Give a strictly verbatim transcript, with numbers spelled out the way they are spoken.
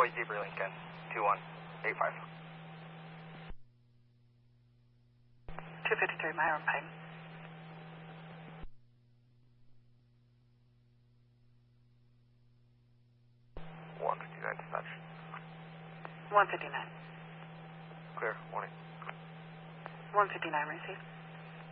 Troy Zebra Lincoln, two one eight five. two fifty-three, Myron Payne. one fifty-nine dispatch. one fifty-nine. Clear, warning. one fifty-nine received.